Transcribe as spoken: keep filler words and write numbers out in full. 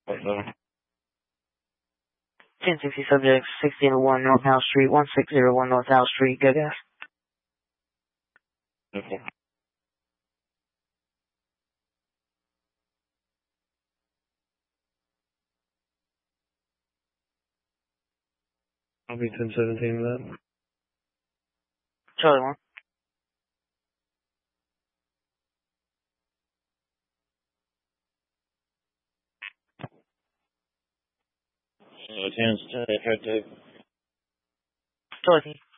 ten sixty subject, sixteen oh one North House Street, one six zero one North House Street, go gas. Okay. I'll be ten seventeen with that. Charlie one. Uh, ten, uh, Charlie.